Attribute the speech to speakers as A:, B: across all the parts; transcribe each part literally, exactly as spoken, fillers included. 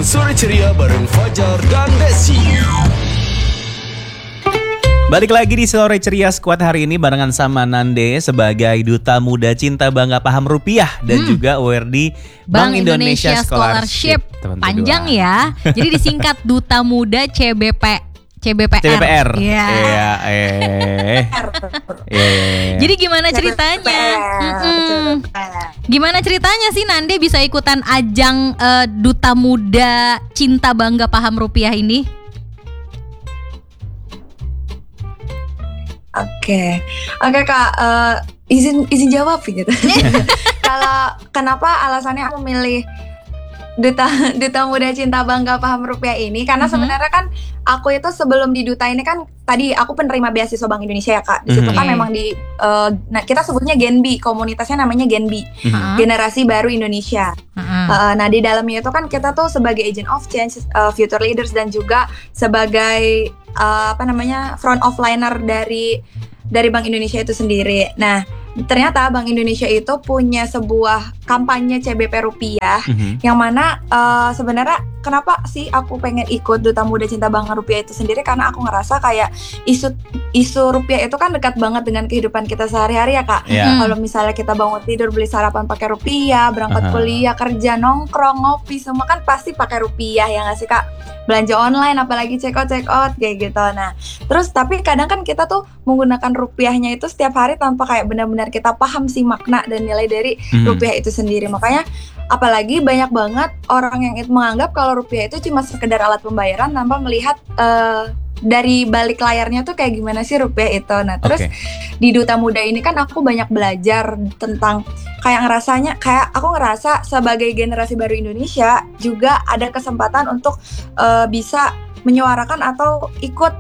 A: Sore Ceria bareng Fajar dan Desi.
B: Balik lagi di Sore Ceria Squad hari ini barengan sama Nande sebagai Duta Muda Cinta Bangga Paham Rupiah dan hmm. juga aware di Bank, Bank Indonesia, Indonesia Scholarship.
C: Scholarship. Panjang ya. Jadi disingkat Duta Muda C B P C B P R.
B: C B P R.
C: Iya.
B: Iya, eh.
C: Yeah. Jadi gimana ceritanya? Mm-mm. Gimana ceritanya sih Nande bisa ikutan ajang uh, Duta Muda Cinta Bangga Paham Rupiah ini?
D: Oke, oke Kak, uh, izin izin jawab gitu. Kalau kenapa alasannya aku milih Duta Duta Muda Cinta Bangga Paham Rupiah ini, karena mm-hmm. sebenarnya kan aku itu sebelum di Duta ini kan tadi aku penerima beasiswa Bank Indonesia ya Kak. Di situ mm-hmm. kan memang di uh, nah kita sebutnya Genbi, komunitasnya namanya Genbi, mm-hmm. Generasi Baru Indonesia. Mm-hmm. Uh, nah di dalamnya itu kan kita tuh sebagai agent of change, uh, future leaders dan juga sebagai uh, apa namanya front of liner dari dari Bank Indonesia itu sendiri. Nah, ternyata Bank Indonesia itu punya sebuah kampanye C B P Rupiah mm-hmm. yang mana uh, sebenarnya kenapa sih aku pengen ikut Duta Muda Cinta Bangga Rupiah itu sendiri, karena aku ngerasa kayak isu isu rupiah itu kan dekat banget dengan kehidupan kita sehari-hari ya Kak. Yeah. Kalau misalnya kita bangun tidur beli sarapan pakai rupiah, berangkat uh-huh. kuliah, kerja, nongkrong, ngopi, semua kan pasti pakai rupiah ya nggak sih Kak? Belanja online apalagi check out check out kayak gitu. Nah, terus tapi kadang kan kita tuh menggunakan rupiahnya itu setiap hari tanpa kayak benar-benar kita paham sih makna dan nilai dari hmm. rupiah itu sendiri. Makanya apalagi banyak banget orang yang itu menganggap kalau rupiah itu cuma sekedar alat pembayaran tanpa melihat uh, dari balik layarnya tuh kayak gimana sih rupiah itu. Nah terus okay. di Duta Muda ini kan aku banyak belajar tentang kayak ngerasanya kayak aku ngerasa sebagai generasi baru Indonesia juga ada kesempatan untuk uh, bisa menyuarakan atau ikut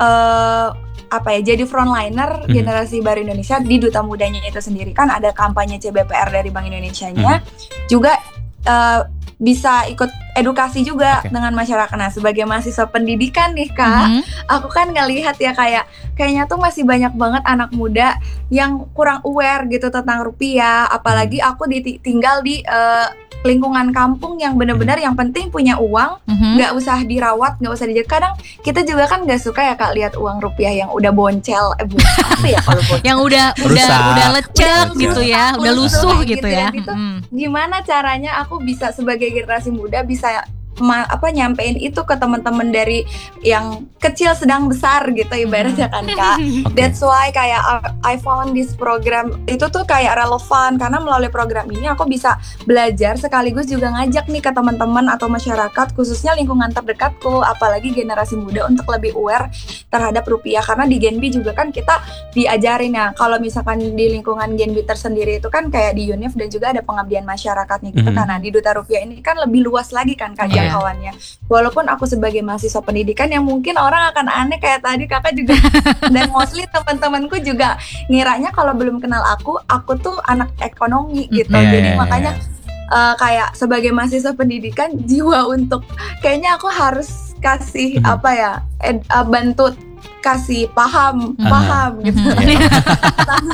D: uh, apa ya jadi frontliner mm-hmm. generasi baru Indonesia di Duta Mudanya itu sendiri. Kan ada kampanye C B P R dari Bank Indonesianya mm-hmm. juga uh, bisa ikut edukasi juga okay. dengan masyarakat. Nah sebagai mahasiswa pendidikan nih Kak, mm-hmm. aku kan ngelihat ya kayak kayaknya tuh masih banyak banget anak muda yang kurang aware gitu tentang rupiah. Apalagi aku di, tinggal di uh, lingkungan kampung yang benar-benar yang penting punya uang, nggak mm-hmm. usah dirawat, nggak usah dijaga. Kadang kita juga kan nggak suka ya Kak lihat uang rupiah yang udah boncel, eh bu, apa ya kalau boncel?
C: yang udah udah udah lecek gitu ya, udah lusuh gitu, gitu ya.
D: Gitu. Mm. Gimana caranya aku bisa sebagai generasi muda bisa Ma, apa nyampein itu ke teman-teman dari yang kecil sedang besar gitu ibaratnya kan Kak. Okay. That's why kayak I found this program itu tuh kayak relevan karena melalui program ini aku bisa belajar sekaligus juga ngajak nih ke teman-teman atau masyarakat khususnya lingkungan terdekatku apalagi generasi muda untuk lebih aware terhadap rupiah karena di Genbi juga kan kita diajarin ya kalau misalkan di lingkungan Genbi tersendiri itu kan kayak di UNIF dan juga ada pengabdian masyarakatnya gitu mm-hmm. karena di Duta Rupiah ini kan lebih luas lagi kan Kak. Yeah. Kawannya. Walaupun aku sebagai mahasiswa pendidikan yang mungkin orang akan aneh kayak tadi kakak juga dan mostly teman-temanku juga ngiranya kalau belum kenal aku, aku tuh anak ekonomi gitu. Yeah, Jadi yeah, makanya yeah. Uh, kayak sebagai mahasiswa pendidikan jiwa untuk kayaknya aku harus kasih mm-hmm. apa ya ed, uh, bantu kasih paham uh-huh. paham gitu uh-huh. tentang,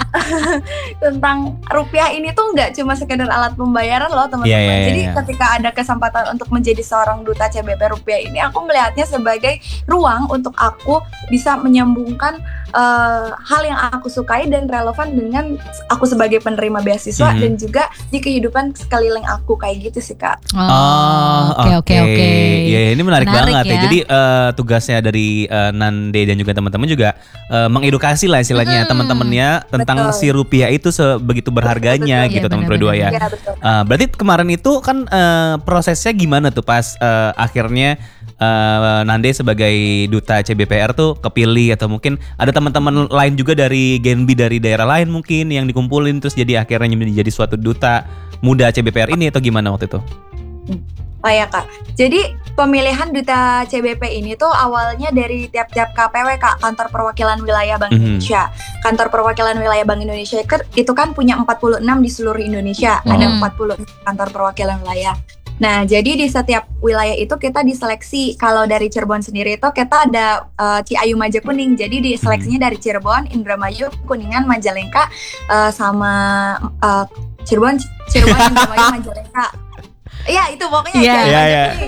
D: tentang rupiah ini tuh nggak cuma sekedar alat pembayaran loh teman-teman. Yeah, yeah, yeah, Jadi yeah. ketika ada kesempatan untuk menjadi seorang duta C B P Rupiah ini, aku melihatnya sebagai ruang untuk aku bisa menyambungkan uh, hal yang aku sukai dan relevan dengan aku sebagai penerima beasiswa mm-hmm. dan juga di kehidupan sekeliling aku kayak gitu sih Kak.
B: Oh oke oke oke. Ya ini menarik, menarik banget ya. ya. Jadi uh, tugasnya dari uh, Nande dan juga teman-teman juga uh, mengedukasi lah istilahnya hmm. teman-temannya tentang betul. Si rupiah itu sebegitu berharganya betul, betul. gitu ya, teman berdua ya. ya uh, berarti kemarin itu kan uh, prosesnya gimana tuh pas uh, akhirnya uh, Nande sebagai duta C B P R tuh kepilih atau mungkin ada teman-teman lain juga dari Genbi dari daerah lain mungkin yang dikumpulin terus jadi akhirnya menjadi suatu duta muda C B P R ini atau gimana waktu itu?
D: Oh ya Kak, jadi pemilihan duta C B P ini tuh awalnya dari tiap-tiap K P W Kak, kantor perwakilan wilayah Bank mm-hmm. Indonesia. Kantor perwakilan wilayah Bank Indonesia itu kan punya empat puluh enam di seluruh Indonesia, oh. ada empat puluh kantor perwakilan wilayah. Nah, jadi di setiap wilayah itu kita diseleksi. Kalau dari Cirebon sendiri itu kita ada uh, Ciayu Maja Kuning. Jadi diseleksinya dari Cirebon, Indramayu, Kuningan, Majalengka, uh, sama uh, Cirebon, Cirebon, Indramayu, Majalengka. Iya itu pokoknya
B: yeah.
D: Ciayu
B: yeah,
D: Maja
B: yeah.
D: Kuning gitu.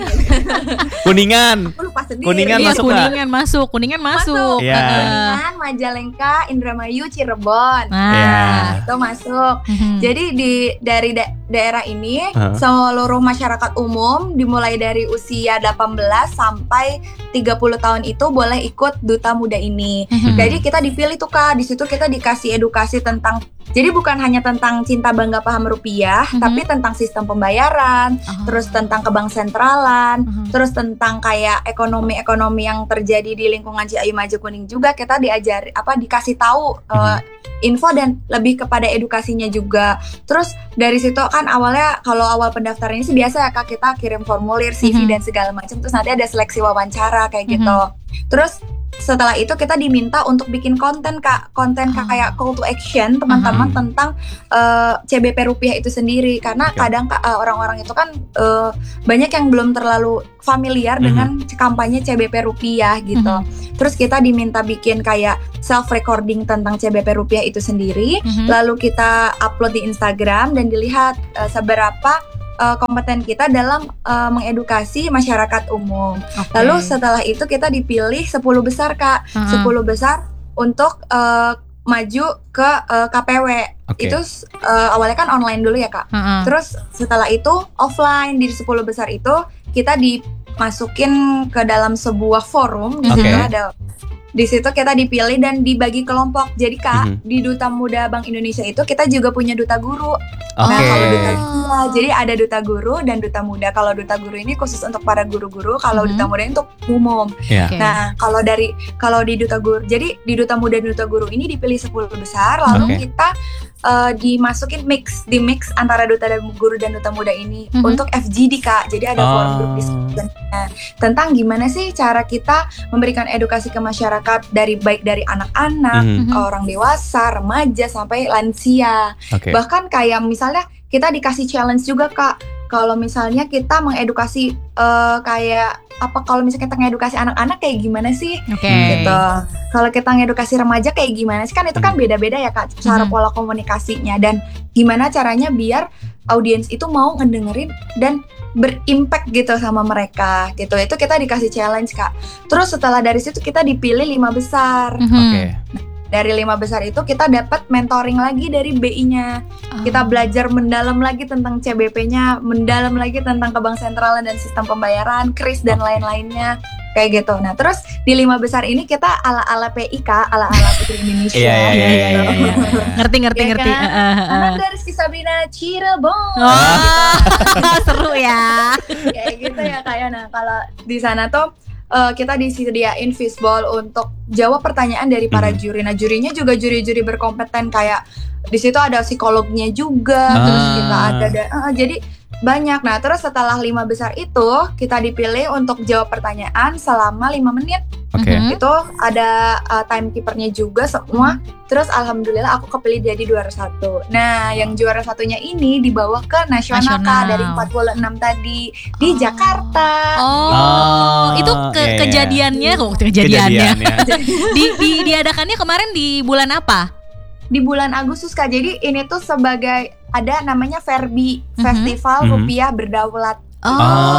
B: Kuningan.
D: Aku lupa sendiri.
B: Kuningan
C: Iya,
B: masuk nggak?
C: Kuningan masuk, Kuningan masuk.
B: Iya.
C: Heeh.
D: Kuningan, Majalengka, Indramayu, Cirebon.
C: Nah.
B: Iya.
D: Itu masuk.
C: Mhm.
D: Jadi di dari da- daerah ini
B: Heeh.
D: seluruh masyarakat umum dimulai dari usia delapan belas sampai tiga puluh tahun itu boleh ikut Duta Muda ini.
C: Mhm.
D: Jadi kita dipilih tuh Kak, di situ kita dikasih edukasi tentang, jadi bukan hanya tentang cinta bangga paham rupiah,
C: Mhm.
D: tapi tentang sistem pembayaran,
C: Oh.
D: terus tentang kebank sentralan,
C: Mhm.
D: terus tentang kayak ekonomi-ekonomi yang terjadi di lingkungan Ciayu Maju Kuning juga kita diajari apa dikasih tahu uh, info dan lebih kepada edukasinya juga. Terus dari situ kan awalnya kalau awal pendaftaran ini sih biasa ya Kak, kita kirim formulir C V
C: Mhm.
D: dan segala macam, terus nanti ada seleksi wawancara kayak
C: Mhm.
D: gitu. Terus setelah itu kita diminta untuk bikin konten Kak, konten
C: Ah.
D: kayak call to action teman-teman
B: Mhm.
D: tentang uh, C B P rupiah itu sendiri, karena
B: Oke.
D: kadang Kak, uh, orang-orang itu kan uh, banyak yang belum terlalu familiar
B: Mhm.
D: dengan kampanye C B P rupiah gitu. Terus kita diminta bikin kayak self recording tentang C B P rupiah itu sendiri,
C: Mhm.
D: lalu kita upload di Instagram dan dilihat uh, seberapa uh, kompeten kita dalam uh, mengedukasi masyarakat umum.
C: Oke.
D: Lalu setelah itu kita dipilih sepuluh besar Kak,
C: Heeh.
D: sepuluh besar untuk uh, maju ke uh, K P W.
B: Oke.
D: Itu uh, awalnya kan online dulu ya Kak.
C: Heeh.
D: Terus setelah itu offline di sepuluh besar itu kita dimasukin ke dalam sebuah forum, di
B: Oke.
D: situ ada di situ kita dipilih dan dibagi kelompok. Jadi Kak,
B: Mhm.
D: di Duta Muda Bank Indonesia itu kita juga punya duta guru.
B: Oke.
D: Nah, kalau duta iya, jadi ada duta guru dan duta muda. Kalau duta guru ini khusus untuk para guru-guru, kalau
C: Mhm.
D: duta muda ini untuk umum.
B: Iya.
C: Oke.
D: Nah, kalau dari kalau di duta guru, jadi di duta muda dan duta guru ini dipilih sepuluh besar, lalu
B: Oke.
D: kita eh, dimasukin mix, di mix antara duta dan guru dan duta muda ini
C: Mhm.
D: untuk F G D Kak. Jadi ada forum
B: Oh.
D: group discussion tentang gimana sih cara kita memberikan edukasi ke masyarakat dari baik dari anak-anak,
B: Mhm.
C: Mhm.
D: orang dewasa, remaja sampai lansia.
B: Oke.
D: Bahkan kayak misalnya kita dikasih challenge juga Kak, kalau misalnya kita mengedukasi eh, kayak apa kalau misalnya kita ngedukasi anak-anak kayak gimana sih
C: Oke.
D: gitu. Kalau kita ngedukasi remaja kayak gimana sih, kan itu kan
B: Hmm.
D: beda-beda ya Kak cara
C: Hmm.
D: pola komunikasinya, dan gimana caranya biar audiens itu mau ngedengerin dan berimpact gitu sama mereka gitu. Itu kita dikasih challenge Kak. Terus setelah dari situ kita dipilih lima besar.
C: Mhm.
B: Oke.
D: Dari lima besar itu kita dapat mentoring lagi dari B I-nya.
C: Ah.
D: Kita belajar mendalam lagi tentang C B P-nya, mendalam lagi tentang kebank sentralan dan sistem pembayaran, kris dan lain-lainnya. Kayak gitu. Nah, terus di lima besar ini kita ala-ala P I K, ala-ala Putri Indonesia.
B: Iya, iya, iya, iya,
D: gitu.
B: iya, iya.
C: Ngerti ngerti
D: Iya
C: ngerti.
D: kan?
C: Heeh, heeh.
D: Ananda Rizky Sabrina Cirebon.
C: Wah, seru ya.
D: Kayak gitu ya kayak. Nah, kalau di sana tuh eh, kita disediain fishbowl untuk jawab pertanyaan dari para
B: Mhm.
D: juri. Nah, jurinya juga juri-juri berkompeten, kayak di situ ada psikolognya juga,
B: Ah.
D: terus kita ada da- eh, jadi banyak. Nah, terus setelah lima besar itu kita dipilih untuk jawab pertanyaan selama lima menit.
B: Oke.
C: Mhm.
D: Itu ada uh, timekeepernya juga semua. Terus alhamdulillah aku kepilih jadi juara satu. Nah, yang juara satunya ini dibawa ke nasional, Kak,
C: Nasional.
D: dari empat puluh enam tadi di
C: Oh.
D: Jakarta.
C: Oh,
B: Oh,
C: itu ke
B: iya, iya.
C: kejadiannya kok kejadiannya.
B: Kejadiannya.
C: di, di diadakannya kemarin di bulan apa?
D: Di bulan Agustus Kak. Jadi ini tuh sebagai ada namanya Verbi,
C: Mhm.
D: Festival
B: Mhm.
D: Rupiah Berdaulat.
C: Oh,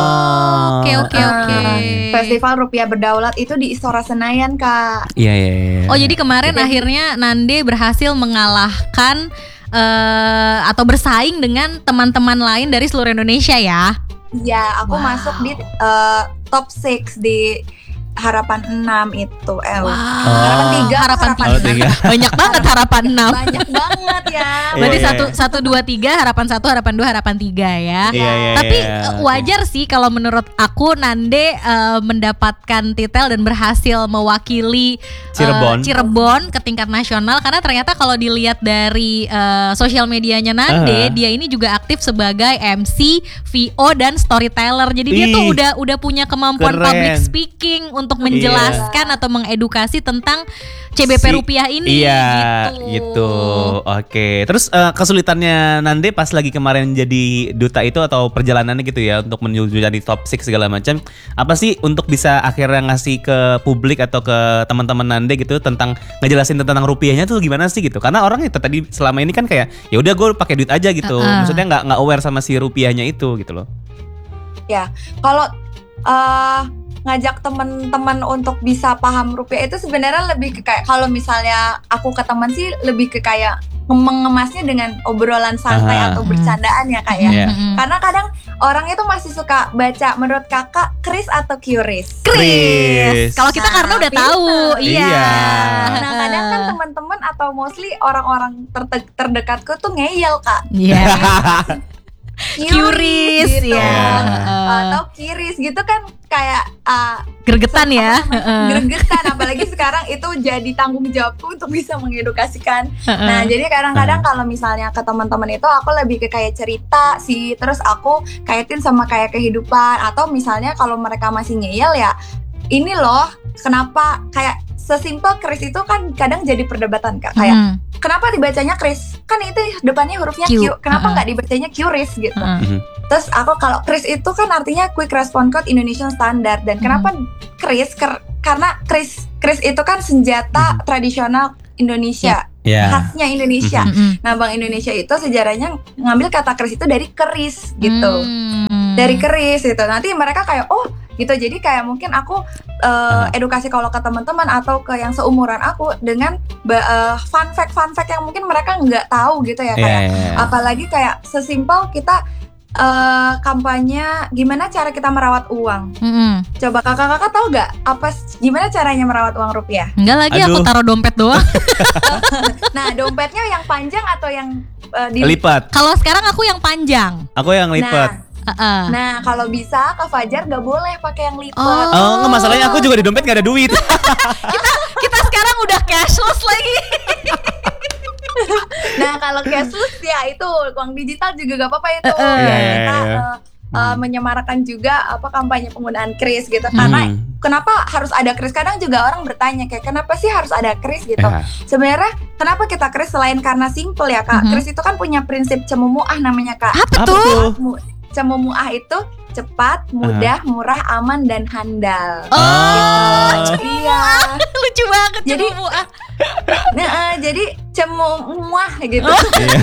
B: Oh.
C: oke oke oke.
D: Ah, Festival Rupiah Berdaulat itu di Istora Senayan, Kak.
B: Iya, iya, iya.
C: Oh, jadi kemarin
D: Oke.
C: akhirnya Nande berhasil mengalahkan eh, atau bersaing dengan teman-teman lain dari seluruh Indonesia ya.
D: Iya, aku
C: Wow.
D: masuk di uh, top enam di harapan enam itu. Eh,
C: Wow.
D: Harapan tiga,
C: harapan
D: harapan
C: tiga.
B: Oh, tiga.
C: Banyak banget harapan enam.
D: Banyak banget ya.
C: Berarti
B: Iya, iya,
C: satu
B: iya.
C: satu dua tiga harapan satu harapan dua harapan tiga ya.
B: Iya, iya,
C: Tapi
B: iya.
C: eh, wajar sih kalau menurut aku Nande eh, mendapatkan titel dan berhasil mewakili eh,
B: Cirebon.
C: Cirebon ke tingkat nasional, karena ternyata kalau dilihat dari eh, sosial medianya Nande,
B: Aha.
C: dia ini juga aktif sebagai M C, V O dan storyteller. Jadi dia tuh
B: Ih,
C: udah udah punya kemampuan
B: keren.
C: public speaking untuk menjelaskan atau mengedukasi tentang C B P
B: Si-
C: rupiah ini
B: Iya,
C: gitu.
B: gitu. Oke. Terus eh, kesulitannya Nande pas lagi kemarin jadi duta itu atau perjalanannya gitu ya untuk menuju jadi top enam segala macam. Apa sih untuk bisa akhirnya ngasih ke publik atau ke teman-teman Nande gitu tentang ngejelasin tentang rupiahnya tuh gimana sih gitu? Karena orang itu tadi selama ini kan kayak ya udah gue pakai duit aja gitu.
C: Uh-uh.
B: Maksudnya nggak nggak aware sama si rupiahnya itu gitu loh.
D: Ya, kalau uh, ngajak teman-teman untuk bisa paham rupiah itu sebenarnya lebih ke kayak kalau misalnya aku ke teman sih lebih ke kayak mengemasnya dengan obrolan santai
B: Aha.
D: atau bercandaan ya kak ya.
B: Iya.
D: Karena kadang orang itu masih suka baca. Menurut kakak, Kris atau Qris?
B: Kris.
C: Kalau kita
D: Nah,
C: karena udah
D: pinter.
C: tahu, iya.
B: Iya.
D: Nah kadang kan teman-teman atau mostly orang-orang terde- terdekatku tuh ngeyel kak.
C: Iya.
D: Qris
C: Qris,
D: gitu.
C: ya.
D: Atau Qris gitu kan kayak uh,
C: Gregetan ya.
D: gregetan. Apalagi sekarang itu jadi tanggung jawabku untuk bisa mengedukasikan. Nah jadi kadang-kadang kalau misalnya ke teman-teman itu aku lebih ke kayak cerita sih. Terus aku kaitin sama kayak kehidupan. Atau misalnya kalau mereka masih ngeyel ya ini loh kenapa kayak sesimpel Kris itu kan kadang jadi perdebatan kak. Kayak
C: Mm.
D: kenapa dibacanya Kris? Kan itu depannya hurufnya
C: Q.
D: Q. Kenapa
C: Uh-uh.
D: nggak dibacanya Qris gitu?
C: Mm.
D: Terus aku kalau Kris itu kan artinya Quick Response Code Indonesian Standard. Dan kenapa Kris? Ker- karena Kris Kris itu kan senjata tradisional Indonesia,
B: Ya.
D: khasnya Indonesia.
C: Mm-mm.
D: Nah, Bank Indonesia itu sejarahnya ngambil kata Kris itu dari keris gitu.
C: Mm.
D: Dari keris itu. Nanti mereka kayak oh gitu. Jadi kayak mungkin aku uh, edukasi kalau ke teman-teman atau ke yang seumuran aku dengan ba- uh, fun fact fun fact yang mungkin mereka nggak tahu gitu ya kayak
B: Iya.
D: apalagi kayak sesimpel kita uh, kampanye gimana cara kita merawat uang.
C: Mm-mm.
D: Coba kakak-kakak tahu nggak apa gimana caranya merawat uang rupiah?
C: Enggak lagi aku
B: Aduh.
C: taruh dompet doang.
D: Nah, dompetnya yang panjang atau yang uh, di
B: Lipat.
C: Kalau sekarang aku yang panjang.
B: Aku yang lipat.
C: Heeh.
D: Nah, kalau bisa Kak Fajar nggak boleh pakai yang lipat.
C: Oh.
B: Oh, nggak masalahnya aku juga di dompet gak ada duit.
C: Kita sekarang udah cashless lagi.
D: Nah, kalau cashless ya itu uang digital juga gak apa-apa itu.
C: Uh-uh.
D: Ya,
B: Iya, iya,
D: kita
B: iya.
D: uh, uh, menyemarakan juga apa kampanye penggunaan kris gitu. Karena
B: Hmm.
D: kenapa harus ada kris? Kadang juga orang bertanya kayak kenapa sih harus ada kris gitu.
B: Ya.
D: Sebenarnya kenapa kita kris selain karena simple ya Kak.
C: Mhm.
D: Kris itu kan punya prinsip cemumuah namanya Kak.
C: Apa
B: Apa
C: tuh?
B: tuh?
D: Mu- Cemumuah itu cepat, mudah, murah, aman dan handal.
C: Oh,
D: Gitu. Iya.
C: lucu banget
D: Jadi-
C: cemu ah.
D: Nah, eh, jadi cemumuah gitu.
B: Iya.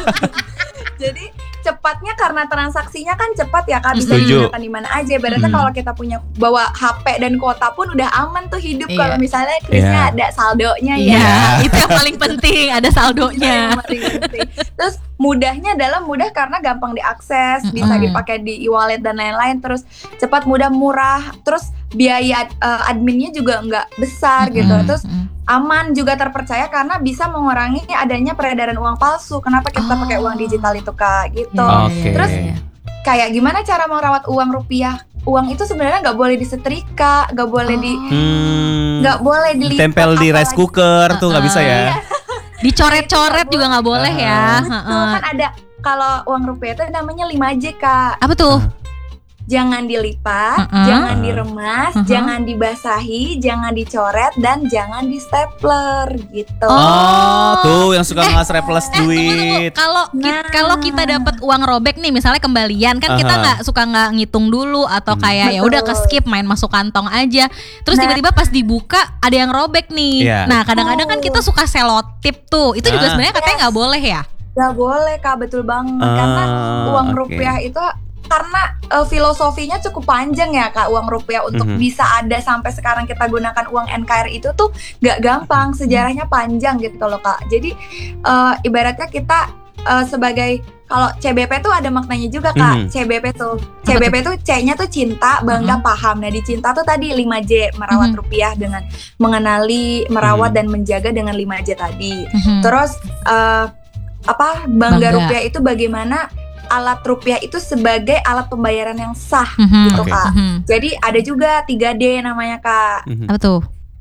D: Jadi cepatnya karena transaksinya kan cepat ya Kak, bisa
B: Setuju.
D: digunakan di mana aja. Berarti
B: Hmm.
D: kalau kita punya bawa H P dan kuota pun udah aman tuh hidup.
C: Iya.
D: Kalau misalnya krisnya
B: Iya.
D: ada saldonya
C: Iya,
D: ya.
C: itu yang paling penting, ada saldonya.
D: Yang paling penting. Terus mudahnya adalah mudah karena gampang diakses, bisa
C: Mm-mm.
D: dipakai di e-wallet dan lain-lain. Terus cepat, mudah, murah. Terus biaya eh, adminnya juga nggak besar gitu.
C: Mm-mm.
D: Terus aman juga terpercaya karena bisa mengurangi adanya peredaran uang palsu. Kenapa kita
C: Oh.
D: pakai uang digital itu Kak? Gitu.
B: Oke.
D: Terus kayak gimana cara merawat uang rupiah? Uang itu sebenarnya nggak boleh disetrika, nggak boleh di
B: Hmm.
D: nggak boleh dilipat.
B: Tempel di rice
D: apalagi-
B: cooker tuh nggak bisa ya.
D: Iya.
C: Dicoret-coret juga nggak boleh ya.
D: Betul,
C: Heeh.
D: kan ada kalau uang rupiah itu namanya lima J Kak.
C: Apa tuh?
D: Jangan dilipat,
C: Uh-uh.
D: jangan diremas,
C: Uh-huh.
D: jangan dibasahi, jangan dicoret dan jangan di stapler gitu.
B: Oh, tuh yang suka nge-reples
C: Eh, tunggu, tunggu.
B: duit.
C: Kalau ki-
D: Nah.
C: kalau kita dapat uang robek nih, misalnya kembalian kan kita
B: Aha.
C: nggak suka nggak ngitung dulu atau
B: Hmm.
C: kayak ya udah ke
D: Betul.
C: skip main masuk kantong aja. Terus
D: Nah.
C: tiba-tiba pas dibuka ada yang robek nih.
B: Iya.
C: Nah kadang-kadang kan kita suka selotip tuh. Itu juga
B: Ah.
C: sebenarnya katanya nggak boleh ya.
D: Gak boleh Kak, betul banget.
B: Ah,
D: Karena uang
B: oke.
D: rupiah itu karena eh, filosofinya cukup panjang ya Kak, uang rupiah untuk
B: Mhm.
D: bisa ada sampai sekarang kita gunakan uang N K R I itu tuh gak gampang, sejarahnya panjang gitu loh Kak. Jadi eh, ibaratnya kita eh, sebagai kalau C B P tuh ada maknanya juga Kak.
B: Mhm.
D: C B P tuh, C B P tuh C-nya tuh cinta, bangga, paham. Nah di cinta tuh tadi lima J, merawat
C: Mhm.
D: rupiah dengan mengenali, merawat
B: Mhm.
D: dan menjaga dengan lima J tadi.
C: Mhm.
D: Terus eh, apa bangga,
C: Bangga.
D: rupiah itu bagaimana alat rupiah itu sebagai alat pembayaran yang sah
C: Mhm.
D: gitu
B: Oke.
D: Kak.
C: Mhm.
D: Jadi ada juga tiga D namanya Kak.
B: Mhm.
C: Apa tuh?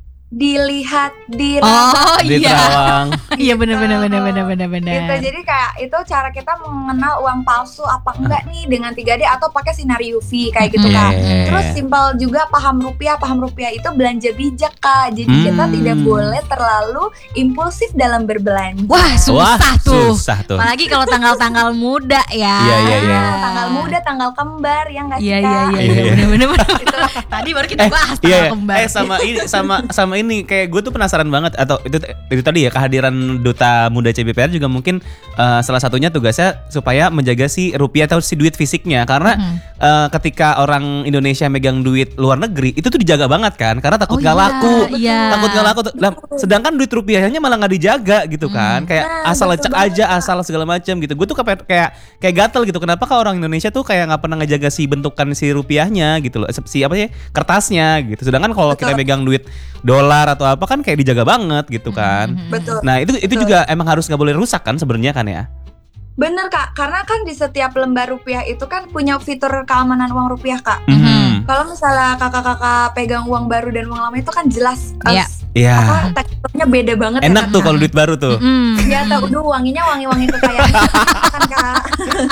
D: Dilihat,
C: Oh
D: dirawat.
B: Di
C: iya.
B: Terawang.
C: Iya benar-benar benar-benar benar-benar.
D: Gitu. Jadi kayak itu cara kita mengenal uang palsu apa enggak nih dengan tiga D atau pakai scenario V kayak gitu
C: Mhm.
D: Kak.
B: Yeah.
D: Terus simpel juga paham rupiah, paham rupiah itu belanja bijak Kak. Jadi
B: Hmm.
D: kita tidak boleh terlalu impulsif dalam berbelanja.
C: Wah susah
B: Wah,
C: tuh.
B: susah tuh.
C: Apalagi kalau tanggal-tanggal muda ya.
B: Iya, iya, iya.
D: Nah, tanggal muda, tanggal kembar ya nggak sih
C: Iya
D: Kak?
C: iya iya
B: Iya.
C: iya benar-benar. Tadi baru kita bahas
B: Iya,
C: tanggal
B: iya.
C: kembar.
B: Eh sama ini sama sama ini kayak gue tuh penasaran banget atau itu itu tadi ya kehadiran Duta Muda C B P R juga mungkin uh, salah satunya tugasnya supaya menjaga si rupiah atau si duit fisiknya karena mm-hmm. uh, ketika orang Indonesia megang duit luar negeri itu tuh dijaga banget kan karena takut
C: Oh,
B: nggak
C: iya,
B: laku,
C: iya.
B: takut nggak laku. Nah, sedangkan duit rupiahnya malah nggak dijaga gitu kan, kayak
D: Nah,
B: asal
D: betul
B: lecek
D: banget,
B: aja,
D: Kak.
B: asal segala macam gitu. Gue tuh kayak kayak kayak gatel gitu. Kenapa kah orang Indonesia tuh kayak nggak pernah ngejaga si bentukan si rupiahnya gitu loh, si apa sih kertasnya gitu. Sedangkan kalau kita
D: Betul.
B: megang duit dolar atau apa kan kayak dijaga banget gitu kan.
D: Betul.
B: Nah itu itu
D: Betul.
B: juga emang harus nggak boleh rusak kan sebenarnya kan ya.
D: Bener Kak, karena kan di setiap lembar rupiah itu kan punya fitur keamanan uang rupiah Kak.
B: Mhm.
D: Kalau misalnya kakak-kakak pegang uang baru dan uang lama itu kan jelas uh,
C: Iya.
B: Iya.
D: apa teksturnya beda banget.
B: Enak
D: ya,
B: tuh
D: kan,
B: kalau
D: Kak?
B: duit baru tuh.
C: Mm.
D: Ya tahu udah wanginya wangi-wangi kekayaan kan Kak.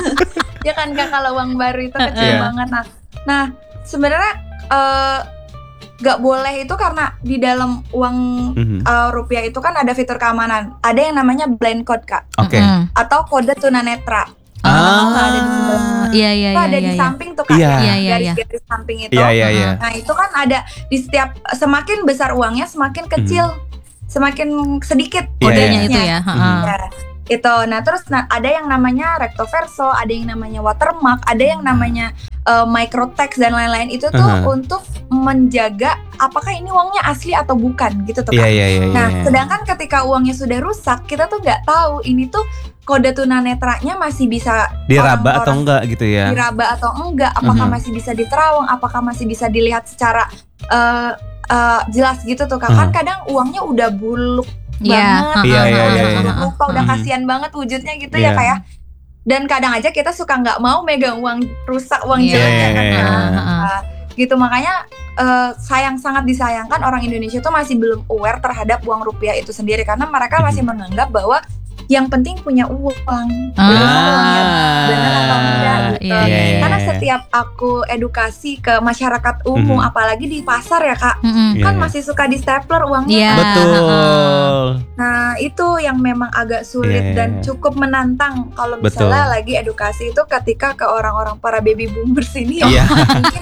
D: Ya kan Kak kalau uang baru itu kecil
B: Iya.
D: banget. Nah, nah sebenarnya eh, gak boleh itu karena di dalam uang
B: Mhm.
D: eh, rupiah itu kan ada fitur keamanan. Ada yang namanya blind code Kak,
B: Oke.
C: Mm-mm.
D: atau kode tunanetra.
B: Ah.
D: ada di sebelah.
C: Iya iya
D: Itu
C: iya.
D: ada
C: iya,
D: di
C: iya.
D: samping tuh Kak,
B: Iya.
D: ya,
C: Iya, iya, iya.
D: garis-garis samping itu.
B: Iya iya iya.
D: Nah itu kan ada di setiap semakin besar uangnya semakin kecil, semakin sedikit
B: Iya,
C: Kodenya
B: iya.
C: itu ya. heeh.
D: Ya, itu. Nah terus nah, ada yang namanya recto verso, ada yang namanya watermark, ada yang namanya uh, microtext dan lain-lain. Itu tuh
B: Uh-huh.
D: untuk menjaga apakah ini uangnya asli atau bukan gitu tuh
B: Iya
D: Kak.
B: iya iya.
D: Nah
B: iya.
D: sedangkan ketika uangnya sudah rusak, kita tuh nggak tahu ini tuh kode tunanetranya masih bisa
B: diraba atau
D: orang-orang
B: enggak gitu ya.
D: diraba atau enggak, apakah
B: Mhm.
D: masih bisa diterawang, apakah masih bisa dilihat secara uh, uh, jelas gitu tuh Kak. Kan
B: Mhm.
D: kadang uangnya udah buluk
C: Iya.
D: banget,
B: Iya, iya,
D: udah
B: iya, iya.
D: lupa, udah
B: Mhm.
D: kasihan banget wujudnya gitu
B: Iya.
D: ya Kak ya. Dan kadang aja kita suka nggak mau megang uang rusak, uang
C: Iya,
D: jelek
B: iya,
D: ya kan.
B: iya.
D: Nah, uh, gitu makanya uh, sayang sangat disayangkan orang Indonesia tuh masih belum aware terhadap uang rupiah itu sendiri karena mereka masih menganggap bahwa yang penting punya uang,
C: Ah.
D: urusan uangnya benar atau enggak gitu.
C: Iya, iya, iya.
D: Karena setiap aku edukasi ke masyarakat umum,
B: Mhm.
D: apalagi di pasar ya Kak,
C: Mm-mm.
B: Iya,
D: kan
B: iya.
D: masih suka di stapler uangnya.
C: Iya.
B: Betul.
D: Nah itu yang memang agak sulit
B: Iya, iya,
D: dan
B: iya.
D: cukup menantang kalau
B: Betul.
D: misalnya lagi edukasi itu ketika ke orang-orang para baby boomers ini
B: Iya.
D: mungkin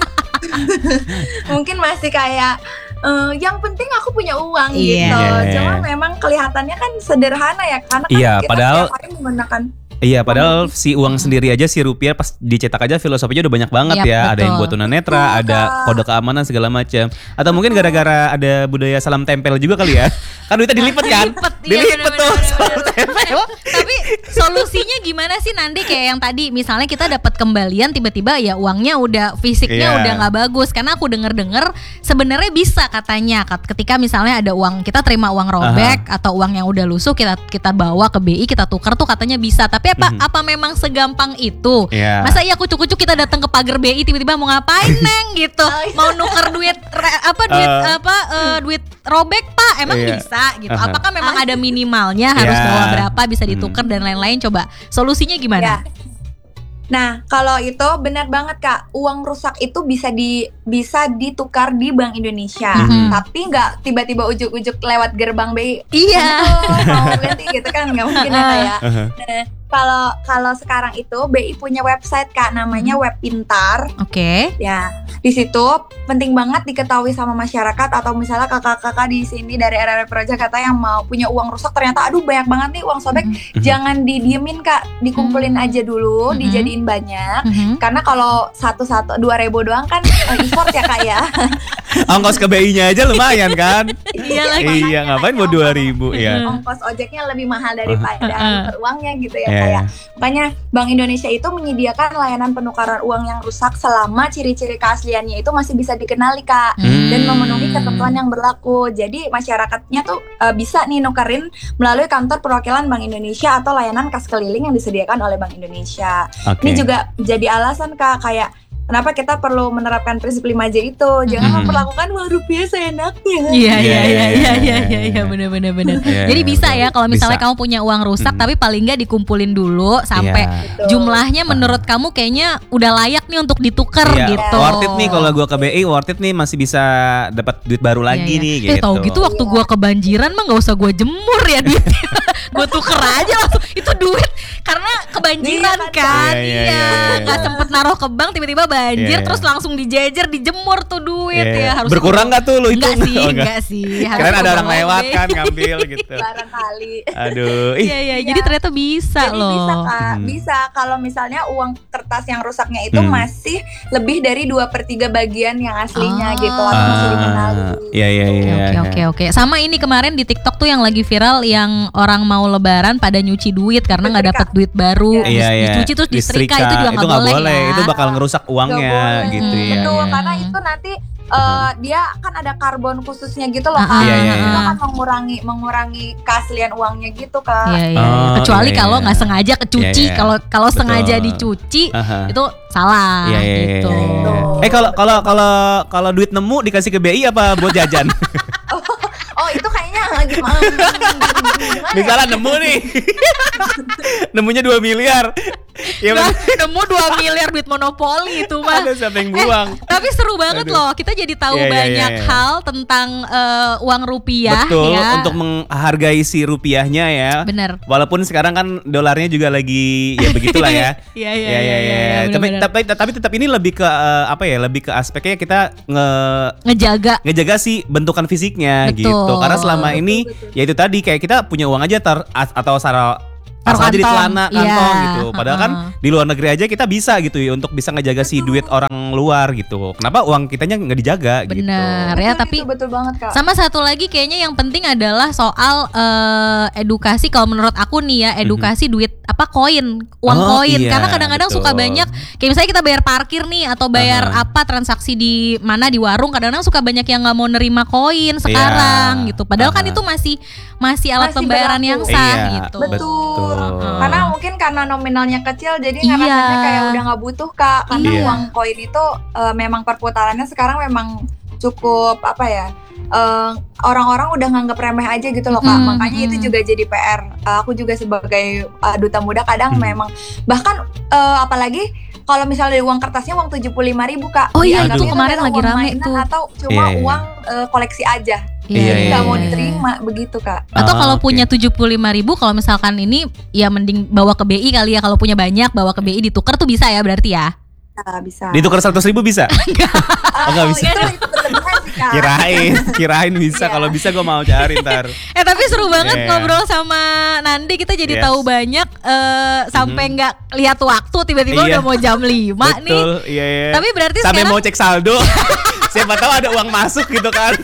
D: mungkin masih kayak eh, yang penting aku punya uang
C: Iya.
D: gitu.
B: Iya, iya,
D: Cuma
B: iya.
D: memang kelihatannya kan sederhana ya karena kan
B: Iya,
D: kita
B: padahal-
D: setiap hari menggunakan.
B: Iya, padahal si uang sendiri aja si rupiah pas dicetak aja filosofinya udah banyak banget
C: Yap,
B: ya. Ada yang
C: betul.
B: buat tunanetra,
D: Betul,
B: ada
D: Kak.
B: kode keamanan segala macam. Atau mungkin gara-gara ada budaya salam tempel juga kali ya. Kan duitnya dilipet kan?
C: Dilipet, iya,
B: Dilipet
C: bener,
B: tuh
C: bener,
B: salam
C: bener.
B: tempel.
C: Tapi solusinya gimana sih Nandi kayak yang tadi misalnya kita dapat kembalian tiba-tiba ya uangnya udah fisiknya
B: Iya.
C: udah nggak bagus karena aku denger-denger sebenarnya bisa katanya kat- ketika misalnya ada uang kita terima uang robek atau uang yang udah lusuh kita kita bawa ke B I kita tukar tuh katanya bisa tapi apa
B: Mhm.
C: apa memang segampang itu?
B: Iya.
C: Masa iya kucuk-kucuk kita datang ke pagar B I tiba-tiba mau ngapain neng gitu
D: Oh, iya.
C: mau nuker duit re- apa duit
B: Eh.
C: apa eh, duit robek pak emang
B: Iya.
C: bisa gitu
B: Aha.
C: apakah memang ada minimalnya harus
B: Iya.
C: bawa berapa bisa ditukar dan lain-lain coba solusinya gimana?
D: Ya. Nah, kalau itu benar banget Kak, uang rusak itu bisa di bisa ditukar di Bank Indonesia,
C: Mhm.
D: tapi nggak tiba-tiba ujuk-ujuk lewat gerbang B I.
C: Iya.
D: Oh, mau ganti gitu kan nggak mungkin ya Kak ya.
B: Aha.
D: Nah, kalau kalau sekarang itu B I punya website Kak, namanya Web Pintar.
C: Oke.
D: Ya, di situ penting banget diketahui sama masyarakat atau misalnya kakak-kakak di sini dari R R W Project kata yang mau punya uang rusak ternyata aduh banyak banget nih uang sobek,
C: Mhm.
D: jangan didiemin Kak, dikumpulin
C: Mhm.
D: aja dulu,
C: Mhm.
D: dijadiin banyak.
C: Mhm.
D: Karena kalau satu-satu dua ribu doang kan eh, effort ya Kak ya.
B: Ongkos ke B I-nya aja lumayan kan?
C: Iya lagi.
B: Iya, ngapain buat dua ribu ya?
D: Ongkos ojeknya lebih mahal daripada
C: Uh-uh.
D: uangnya gitu ya
B: Iya,
D: Kak ya.
B: iya.
D: Makanya Bank Indonesia itu menyediakan layanan penukaran uang yang rusak selama ciri-ciri keasliannya itu masih bisa dikenali Kak.
B: Hmm.
D: Dan memenuhi ketentuan yang berlaku. Jadi masyarakatnya tuh uh, bisa nih nukerin melalui kantor perwakilan Bank Indonesia atau layanan kas keliling yang disediakan oleh Bank Indonesia.
B: Oke.
D: Ini juga jadi alasan Kak kayak kenapa kita perlu menerapkan prinsip lima J itu. Jangan
B: Mhm.
D: memperlakukan uang rupiah seenaknya.
C: Iya
B: Iya,
C: iya
B: iya,
C: iya
B: iya,
C: iya iya
B: iya.
C: iya benar benar benar.
B: Iya,
C: Jadi
B: iya,
C: bisa
B: betul.
C: ya kalau misalnya
B: Bisa.
C: kamu punya uang rusak
B: Mhm.
C: tapi paling nggak dikumpulin dulu sampai
B: Iya.
D: Betul.
C: jumlahnya menurut kamu kayaknya udah layak nih untuk ditukar
B: Iya,
C: gitu.
B: worth it nih kalau gua ke B I, worth it nih masih bisa dapat duit baru lagi
C: Iya, iya.
B: nih
C: Eh
B: gitu.
C: tahu gitu waktu
D: Iya.
C: gua kebanjiran mah nggak usah gua jemur ya duitnya. gue tuker aja langsung. Itu duit karena kebanjiran
D: Iya,
C: kan.
B: Iya, iya,
C: Iya,
B: iya, iya.
C: nggak sempet naruh ke bank tiba-tiba banjir
B: Iya,
C: terus
B: iya.
C: langsung dijejer, dijemur tuh duit
B: Iya.
C: ya. Harus
B: Berkurang nggak tuh lu itu?
C: Enggak sih,
B: Oh,
C: enggak sih. Harus
B: Keren ada
C: ke
B: orang
C: bawah
B: lewat
C: deh.
B: kan ngambil gitu.
D: Barangkali.
B: Aduh, ih.
C: Iya, iya, jadi ternyata bisa
D: Jadi
C: loh.
D: bisa kak,
B: Hmm.
D: bisa kalau misalnya uang kertas yang rusaknya itu
B: Hmm.
D: masih lebih dari dua per tiga bagian yang aslinya
C: Ah.
D: gitu atau masih dikenali.
B: Ah, iya iya
C: Oke,
B: iya.
C: oke oke oke. Sama ini kemarin di TikTok tuh yang lagi viral yang orang mau lebaran pada nyuci duit karena nggak
D: Disetrika.
C: dapat duit baru.
B: Iya
C: Dis-
B: iya.
C: Dicuci terus disetrika,
B: Disetrika.
C: itu juga nggak
B: nggak
C: boleh, ya.
B: Itu bakal ngerusak
D: Nggak
B: uangnya
D: boleh.
B: gitu
C: Hmm,
B: ya.
D: Betul,
C: iya.
D: karena itu nanti eh, dia kan ada karbon khususnya gitu loh
C: Ah,
D: kak.
B: Iya, iya,
D: Itu
B: iya.
D: kan mengurangi mengurangi keaslian uangnya gitu kak.
C: Iya, iya,
B: Oh,
C: iya. Kecuali
B: iya,
C: kalau
B: iya.
C: nggak sengaja kecuci,
B: Iya, iya.
C: kalau kalau
B: Betul.
C: sengaja dicuci
B: Aha.
C: itu salah
B: Iya, iya, iya,
C: gitu.
B: iya, iya. Eh kalau kalau kalau kalau duit nemu dikasih ke B I apa buat jajan?
D: Oh itu kayaknya gimana? gimana ya?
B: Misalnya nemu nih. Nemunya dua miliar. Ya
C: Nah,
B: bener.
C: nemu dua miliar duit monopoli itu mah.
B: Ada siapa yang buang?
C: Tapi seru banget
B: Aduh.
C: loh. Kita jadi tahu
B: Iya, iya,
C: banyak
B: iya, iya.
C: hal tentang eh, uang rupiah
B: Betul,
C: ya.
B: untuk menghargai si rupiahnya ya.
C: Bener.
B: Walaupun sekarang kan dolarnya juga lagi ya begitulah ya.
C: Iya, iya,
B: Ya,
C: iya,
B: ya,
C: iya,
B: ya.
C: bener,
B: Tapi,
C: bener.
B: tapi tapi tetap ini lebih ke eh, apa ya? Lebih ke aspeknya kita nge
C: Ngejaga.
B: ngejaga si bentukan fisiknya
C: Betul.
B: gitu. Karena selama
D: Betul,
B: ini
D: betul.
B: ya itu tadi kayak kita punya uang aja tar, as- atau sara
C: Taruh
B: asal aja di
C: kantong.
B: celana kantong
C: Iya,
B: gitu. Padahal kan
C: heeh.
B: di luar negeri aja kita bisa gitu ya untuk bisa ngejaga si duit orang luar gitu. Kenapa uang kitanya nggak dijaga gitu?
C: Bener ya,
D: Betul,
C: tapi
D: itu betul banget kak.
C: sama satu lagi kayaknya yang penting adalah soal eh, edukasi. Kalau menurut aku nih ya, edukasi duit apa koin, uang
B: Oh,
C: koin.
B: iya,
C: Karena kadang-kadang
B: betul.
C: suka banyak kayak misalnya kita bayar parkir nih atau bayar
B: Aha.
C: apa transaksi di mana di warung, kadang-kadang suka banyak yang nggak mau nerima koin sekarang
B: Iya.
C: gitu. Padahal kan
B: Aha.
C: itu masih masih alat
D: Masih
C: pembayaran
D: berlaku.
C: yang sah
B: Iya,
C: gitu.
D: Betul.
B: Betul.
D: Karena mungkin karena nominalnya kecil jadi
C: Iya.
D: ngerasanya kayak udah nggak butuh kak. Karena
B: Iya.
D: uang koin itu eh, memang perputarannya sekarang memang cukup apa ya? eh, orang-orang udah nganggap remeh aja gitu loh kak.
C: Mm,
D: Makanya itu
C: mm.
D: juga jadi P R. Eh, aku juga sebagai eh, duta muda kadang
B: Hmm.
D: memang bahkan eh, apalagi kalau misalnya uang kertasnya uang tujuh puluh lima ribu kak.
C: Oh iya,
D: Dianggapnya
B: itu
C: kemarin
D: adalah
C: lagi
D: uang
C: rame
D: mainan
C: tuh.
D: atau cuma
B: Iya, iya.
D: uang eh, koleksi aja.
C: Iya,
B: Iya,
D: Jadi
B: iya,
D: nggak mau
B: iya.
D: diterima begitu kak.
C: Atau
B: Oh,
C: kalau
B: oke.
C: punya tujuh puluh lima ribu, kalau misalkan ini ya mending bawa ke B I kali ya. Kalau punya banyak bawa ke B I ditukar tuh bisa ya berarti ya.
D: Nah, bisa.
B: Ditukar seratus ribu bisa?
D: Ah,
B: nggak bisa.
D: Itu, itu berlebihan sih kak.
B: Kirain, kirain bisa.
D: Iya.
B: Kalau bisa gue mau cari ntar.
C: Eh tapi seru banget
B: Iya.
C: ngobrol sama Nandi, kita jadi
B: Yes.
C: tahu banyak eh, sampai
B: Mhm.
C: nggak lihat waktu tiba-tiba
B: Iya.
C: udah mau jam lima nih.
B: Betul, iya, iya.
C: Tapi berarti
B: sampai
C: sekarang
B: mau cek saldo. Siapa tahu ada uang masuk gitu kan.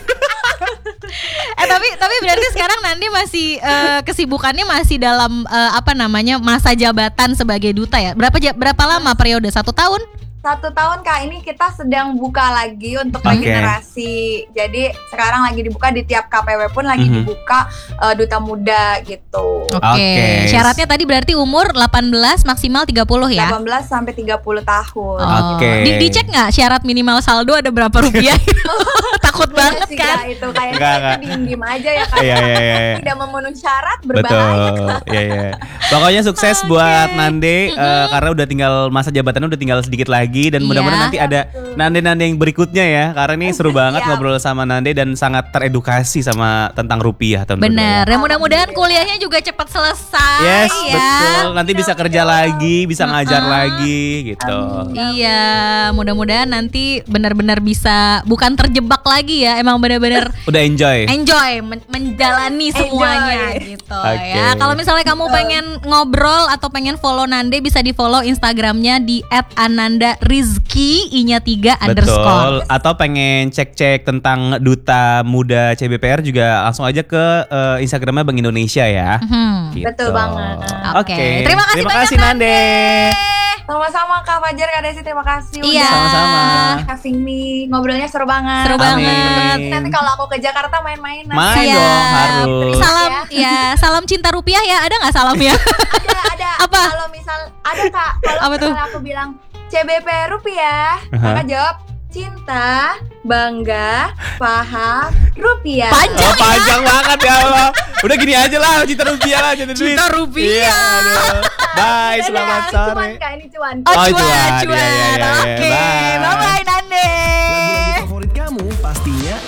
C: eh tapi tapi berarti sekarang Nandi masih eh, kesibukannya masih dalam eh, apa namanya masa jabatan sebagai duta ya. Berapa ja- berapa lama periode? Satu tahun?
D: Satu tahun kak, ini kita sedang buka lagi untuk
B: Oke.
D: regenerasi. Jadi sekarang lagi dibuka di tiap K P W pun lagi
B: Mhm.
D: dibuka eh, duta muda gitu.
C: Oke.
B: Oke.
C: Syaratnya tadi berarti umur delapan belas maksimal tiga puluh ya.
D: delapan belas sampai tiga puluh tahun.
C: Oh.
B: Oke.
C: Di, dicek nggak syarat minimal saldo ada berapa rupiah? Takut banget
D: Sih,
C: kan?
D: Kak, itu kayaknya
B: Enggak,
D: itu
B: enggak.
D: diem-diem aja ya kak.
B: Iya, iya, iya, iya.
D: Tidak memenuhi syarat berbahaya.
B: Betul. Iya, iya. Pokoknya sukses
C: Oke.
B: buat Nande eh,
C: Mhm.
B: karena udah tinggal masa jabatannya udah tinggal sedikit lagi dan
C: Iya.
B: mudah-mudahan nanti ada Nande-Nande yang berikutnya ya. Karena ini seru banget
D: Siap.
B: ngobrol sama Nande dan sangat teredukasi sama tentang rupiah tahun
C: Bener.
B: berdua.
C: Ya mudah-mudahan kuliahnya juga cepat selesai
B: Yes,
C: ya.
B: betul. Nanti bisa kerja lagi, bisa ngajar
C: Uh-uh.
B: lagi gitu.
C: Iya, mudah-mudahan nanti benar-benar bisa bukan terjebak lagi ya, emang benar-benar
B: Udah enjoy.
C: enjoy men- menjalani
D: Enjoy.
C: semuanya gitu
B: Oke.
C: ya. Kalau misalnya kamu pengen ngobrol atau pengen follow Nande, bisa di follow Instagramnya di et ananda rizky i-nya tiga underscore.
B: Betul. Atau pengen cek-cek tentang Duta Muda C B P R juga langsung aja ke eh, Instagramnya Bank Indonesia ya.
C: Hmm.
B: Gitu.
D: Betul banget.
C: Oke. Terima kasih
B: Terima
C: banyak,
B: kasih Nande.
D: Sama-sama Kak Fajar, Kak Desi, terima kasih
C: Iya.
D: udah
B: Sama-sama.
D: having me. Ngobrolnya seru banget.
C: Seru
B: Amin.
C: banget.
D: Nanti kalau aku ke Jakarta main-main. nanti.
B: Main
C: Siap.
B: dong, harus.
C: Salam ya, salam cinta rupiah ya. Ada nggak salamnya?
D: Ada, ada.
C: Apa?
D: Kalau misal ada Kak, kalau
C: Apa tuh?
D: misal aku bilang C B P rupiah,
B: Aha.
D: Kakak jawab cinta, bangga, paham, rupiah.
C: Panjang.
B: Oh, panjang banget ya Allah. Udah gini aja lah, cinta rupiah lah, cinta duit.
C: Cinta rupiah.
B: Iya, aduh. Bye,
D: Dadah,
B: selamat
D: ini
B: sore.
D: cuan Kak, ini cuan.
C: Oh,
B: Oh,
C: cuan,
B: cuan.
C: cuan.
B: Iya, iya, iya, iya.
C: Oke,
B: Bye.
C: bye bye.